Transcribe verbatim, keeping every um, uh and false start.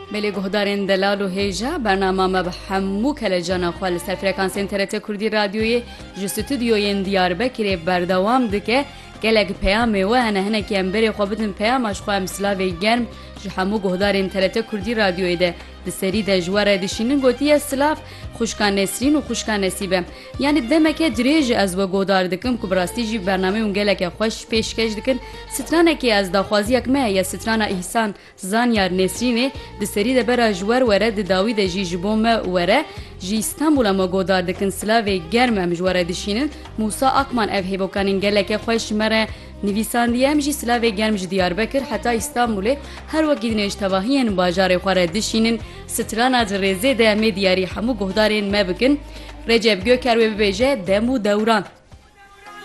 بله گهدارین دلال و هیجا برنامه ما به همو کلجانا خواه لسر فرکانسین ترت کردی رادیوی جستودیوین دیاربکر بردوام دکه گلک پیامه و هنه هنه که امبری خوابتن پیامش خواه امسلاوی گرم جه همو گهدارین ترت کردی رادیوی ده ده سری ده جواره دشینن گوتیه سلاف خوشکان نسرین و خوشکان نسیبه یعنی دمکه دریج از و گودار دکم که براستی جی برنامه اون گلک خوش پیشکش دکن سترانه که از داخوازی اکمه یا سترانه احسان زانیار نسرینه ده سری ده برا جوار وره ده داوی ده جی جبوم وره جی استانبول ما گودار دکن سلاوی گرم هم جواره دشینن موسا اکمان اف هیبوکانین گلک خوش مره نویسندیم جی سلاوی گرم جی دیاربکر حتی استانبول هر وقت دینش تواهین باجار خواره دشینن سترانه رزه ده می دیاری همو گهدارین ما بکن رجب گوکر و ببیجه دمو دوران